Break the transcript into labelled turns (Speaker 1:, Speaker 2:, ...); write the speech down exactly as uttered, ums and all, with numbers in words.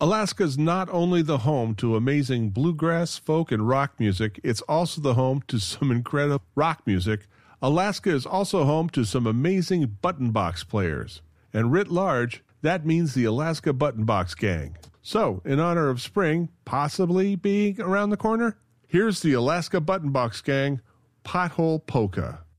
Speaker 1: Alaska is not only the home to amazing bluegrass, folk, and rock music, it's also the home to some incredible rock music. Alaska is also home to some amazing button box players. And writ large, that means the Alaska Button Box Gang. So, in honor of spring possibly being around the corner, here's the Alaska Button Box Gang, Pothole Polka.